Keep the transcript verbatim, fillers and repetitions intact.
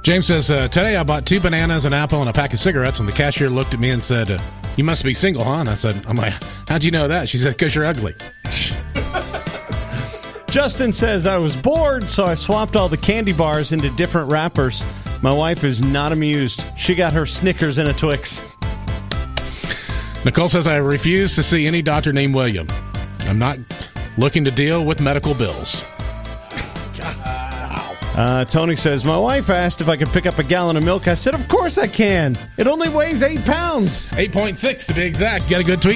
James says, uh, today I bought two bananas, an apple, and a pack of cigarettes, and the cashier looked at me and said, uh, you must be single, huh? And I said, I'm like, how'd you know that? She said, because you're ugly. Justin says, I was bored, so I swapped all the candy bars into different wrappers. My wife is not amused. She got her Snickers and a Twix. Nicole says, I refuse to see any doctor named William. I'm not looking to deal with medical bills. Uh, Tony says, my wife asked if I could pick up a gallon of milk. I said, of course I can. It only weighs eight pounds. eight point six to be exact. Get a good tweet.